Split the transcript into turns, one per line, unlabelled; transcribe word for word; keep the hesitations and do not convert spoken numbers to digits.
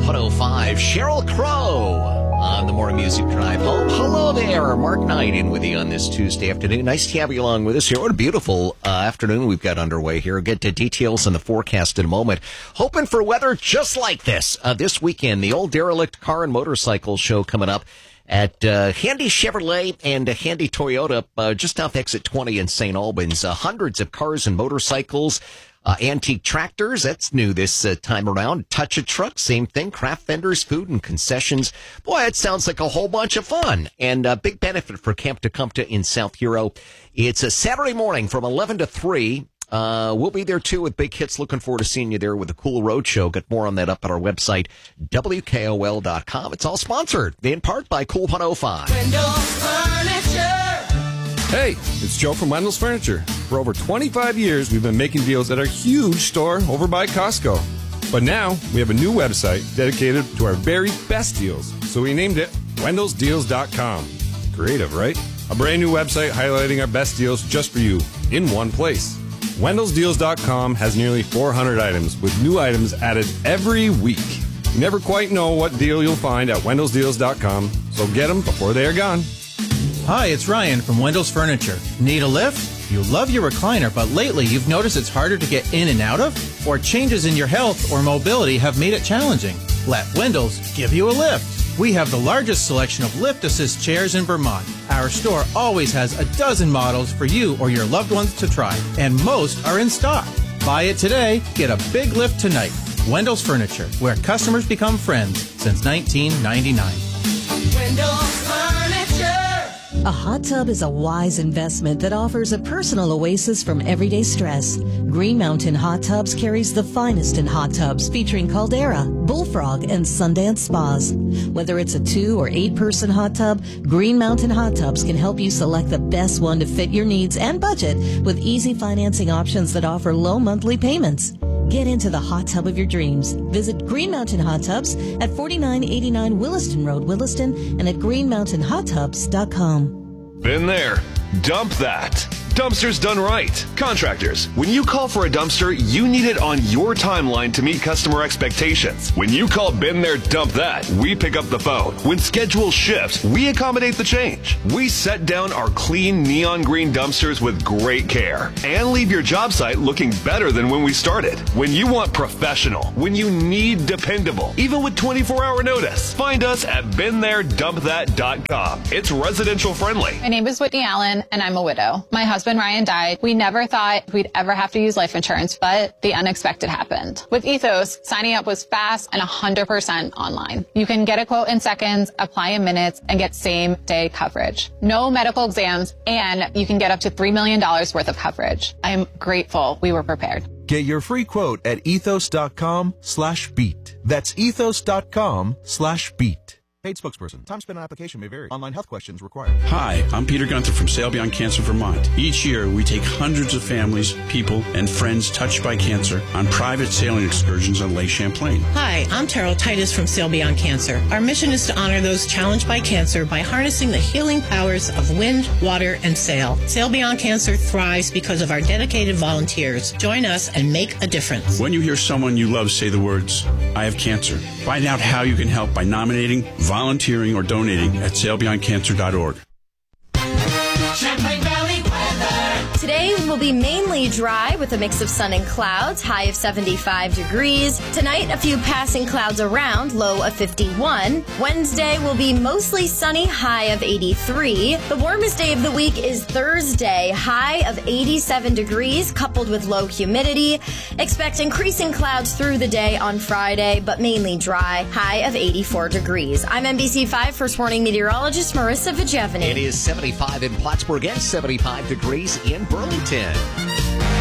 one oh five. Sheryl Crow on the Morning Music Drive home. Hello there. Mark Knight in with you on this Tuesday afternoon. Nice to have you along with us here. What a beautiful uh, afternoon we've got underway here. We'll get to details on the forecast in a moment. Hoping for weather just like this uh, this weekend. The Old Derelict Car and Motorcycle Show coming up at uh, Handy Chevrolet and uh, Handy Toyota, uh, just off exit twenty in Saint Albans. Uh, hundreds of cars and motorcycles, uh, antique tractors. That's new this uh, time around. Touch a Truck, same thing. Craft vendors, food and concessions. Boy, it sounds like a whole bunch of fun. And a uh, big benefit for Camp Tecumseh in South Hero. It's a Saturday morning from eleven to three. Uh, we'll be there too with Big Hits. Looking forward to seeing you there with the Cool Road Show. Get more on that up at our website, W K O L dot com. It's all sponsored in part by Cool one oh five.
Wendell's Furniture.
Hey, it's Joe from Wendell's Furniture. For over twenty-five years, we've been making deals at our huge store over by Costco. But now, we have a new website dedicated to our very best deals. So we named it Wendells Deals dot com. Creative, right? A brand new website highlighting our best deals just for you in one place. Wendells Deals dot com has nearly four hundred items, with new items added every week. You never quite know what deal you'll find at Wendells Deals dot com, so get them before they are gone.
Hi, it's Ryan from Wendell's Furniture. Need a lift? You love your recliner, but lately you've noticed it's harder to get in and out of? Or changes in your health or mobility have made it challenging? Let Wendell's give you a lift. We have the largest selection of lift assist chairs in Vermont. Our store always has a dozen models for you or your loved ones to try, and most are in stock. Buy it today, get a big lift tonight. Wendell's Furniture, where customers become friends since nineteen ninety-nine.
Wendell's Furniture.
A hot tub is a wise investment that offers a personal oasis from everyday stress. Green Mountain Hot Tubs carries the finest in hot tubs, featuring Caldera, Bullfrog, and Sundance Spas. Whether it's a two or eight person hot tub, Green Mountain Hot Tubs can help you select the best one to fit your needs and budget with easy financing options that offer low monthly payments. Get into the hot tub of your dreams. Visit Green Mountain Hot Tubs at forty-nine eighty-nine Williston Road, Williston, and at green mountain hot tubs dot com.
Been there. Dump that. Dumpsters done right. Contractors, when you call for a dumpster, you need it on your timeline to meet customer expectations. When you call Been There, Dump That, we pick up the phone. When schedules shift, we accommodate the change. We set down our clean neon green dumpsters with great care and leave your job site looking better than when we started. When you want professional, when you need dependable, even with twenty-four hour notice, find us at been there dump that dot com. It's residential friendly.
My name is Whitney Allen, and I'm a widow. My husband Ryan died. We never thought we'd ever have to use life insurance, but the unexpected happened. With Ethos, signing up was fast and one hundred percent online. You can get a quote in seconds, apply in minutes, and get same-day coverage. No medical exams, and you can get up to three million dollars worth of coverage. I am grateful we were prepared.
Get your free quote at ethos dot com slash beat. That's ethos dot com slash beat. Paid spokesperson. Time spent on application may vary. Online health questions required.
Hi, I'm Peter Gunther from Sail Beyond Cancer Vermont. Each year, we take hundreds of families, people, and friends touched by cancer on private sailing excursions on Lake Champlain.
Hi, I'm Terrell Titus from Sail Beyond Cancer. Our mission is to honor those challenged by cancer by harnessing the healing powers of wind, water, and sail. Sail Beyond Cancer thrives because of our dedicated volunteers. Join us and make a difference.
When you hear someone you love say the words, "I have cancer," find out how you can help by nominating, volunteering, or donating at sail beyond cancer dot org.
Champlain Valley weather.
Today will be mainly dry with a mix of sun and clouds, high of seventy-five degrees. Tonight, a few passing clouds around, low of fifty-one. Wednesday will be mostly sunny, high of eighty-three. The warmest day of the week is Thursday, high of eighty-seven degrees, coupled with low humidity. Expect increasing clouds through the day on Friday, but mainly dry, high of eighty-four degrees. I'm N B C five First Warning meteorologist Marissa Vigevany.
It is seventy-five in Plattsburgh and seventy-five degrees in Burlington.